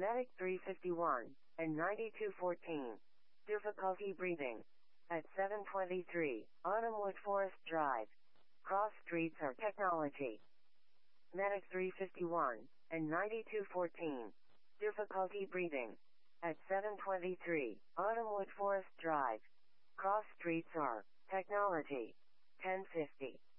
Medic 351 and 9214. Difficulty breathing. At 723, Autumnwood Forest Drive. Cross streets are technology. Medic 351 and 9214. Difficulty breathing. At 723, Autumnwood Forest Drive. Cross streets are technology. 1050.